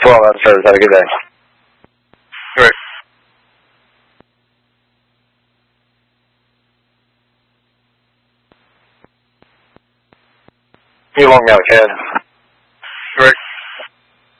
12 on service. Have a good day. Great. You long now, Ken.